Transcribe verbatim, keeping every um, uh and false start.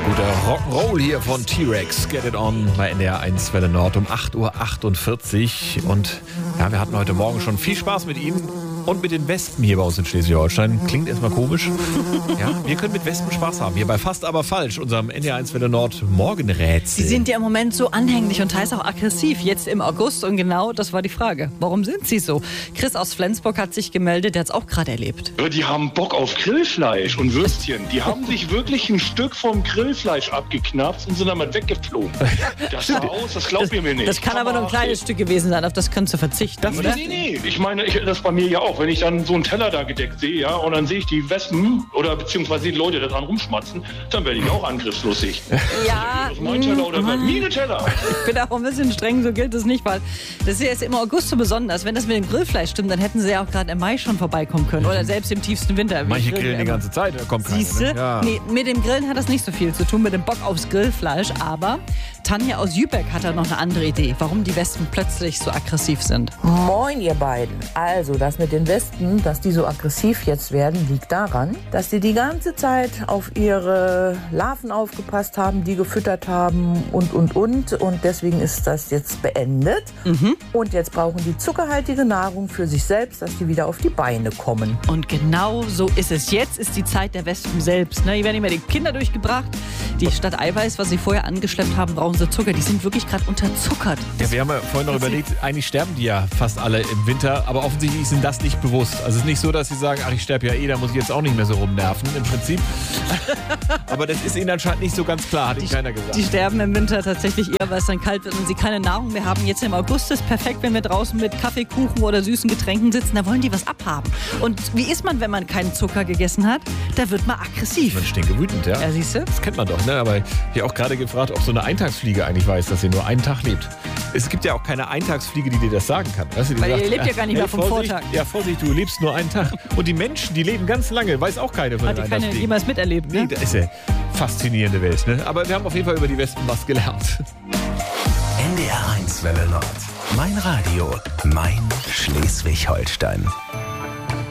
Guter Rock'n'Roll hier von T-Rex. Get it on bei N D R eins Welle Nord um acht Uhr achtundvierzig. Und ja, wir hatten heute Morgen schon viel Spaß mit Ihnen und mit den Wespen hier bei uns in Schleswig-Holstein. Klingt erstmal komisch. Ja, wir können mit Wespen Spaß haben. Hier bei Fast aber falsch, unserem N D R eins Welle Nord Morgenrätsel. Sie sind ja im Moment so anhänglich und teils auch aggressiv. Jetzt im August und genau das war die Frage. Warum sind Sie so? Chris aus Flensburg hat sich gemeldet, der hat es auch gerade erlebt. Die haben Bock auf Grillfleisch und Würstchen. Die haben sich wirklich ein Stück vom Grillfleisch abgeknapst und sind damit weggeflogen. Das sah aus, das glaubt ihr mir nicht. Das kann aber nur ein kleines Stück gewesen sein, auf das können Sie verzichten, das oder? Nee, nee, ich meine, ich, das bei mir ja auch. Wenn ich dann so einen Teller da gedeckt sehe, ja, und dann sehe ich die Wespen oder beziehungsweise die Leute da dran rumschmatzen, dann werde ich auch angriffslustig. Ja. Das ist mein Teller oder was? Nie Teller. Ich bin auch ein bisschen streng, so gilt es nicht, weil das ist jetzt im August so besonders. Wenn das mit dem Grillfleisch stimmt, dann hätten Sie ja auch gerade im Mai schon vorbeikommen können oder selbst im tiefsten Winter. Manche grillen die ganze Zeit, da kommt keiner. Siehste? Ne? Ja. Nee, mit dem Grillen hat das nicht so viel zu tun, mit dem Bock aufs Grillfleisch, aber Tanja aus Jübeck hat da noch eine andere Idee, warum die Wespen plötzlich so aggressiv sind. Moin, ihr beiden. Also, das mit den Wespen, dass die so aggressiv jetzt werden, liegt daran, dass die die ganze Zeit auf ihre Larven aufgepasst haben, die gefüttert haben und, und, und. Und deswegen ist das jetzt beendet. Mhm. Und jetzt brauchen die zuckerhaltige Nahrung für sich selbst, dass die wieder auf die Beine kommen. Und genau so ist es. Jetzt ist die Zeit der Wespen selbst. Ne? Hier werden immer die Kinder durchgebracht. Die statt Eiweiß, was sie vorher angeschleppt haben, brauchen sie Zucker. Die sind wirklich gerade unterzuckert. Ja, wir haben ja vorhin noch überlegt, eigentlich sterben die ja fast alle im Winter, aber offensichtlich sind das nicht bewusst. Also es ist nicht so, dass sie sagen, ach, ich sterbe ja eh, da muss ich jetzt auch nicht mehr so rumnerven, im Prinzip. Aber das ist ihnen anscheinend nicht so ganz klar, hat ihnen keiner gesagt. Die sterben im Winter tatsächlich eher, weil es dann kalt wird und sie keine Nahrung mehr haben. Jetzt im August ist perfekt, wenn wir draußen mit Kaffee, Kuchen oder süßen Getränken sitzen. Da wollen die was abhaben. Und wie ist man, wenn man keinen Zucker gegessen hat? Da wird man aggressiv. Man stinke wütend, ja. Ja, siehst du? Das kennt man doch, ne? Aber ich habe auch gerade gefragt, ob so eine Eintagsfliege eigentlich weiß, dass sie nur einen Tag lebt. Es gibt ja auch keine Eintagsfliege, die dir das sagen kann. Weißt du, die Weil sagt, ihr lebt ja gar nicht hey, mehr vom Vorsicht, Vortag. Ja, Vorsicht, du lebst nur einen Tag. Und die Menschen, die leben ganz lange, weiß auch keine von Hat den die keine Eintagsfliegen. jemals miterlebt, ne? Nee, das ist ja faszinierende Welt, ne? Aber wir haben auf jeden Fall über die Wespen was gelernt. N D R eins Welle Nord. Mein Radio, mein Schleswig-Holstein.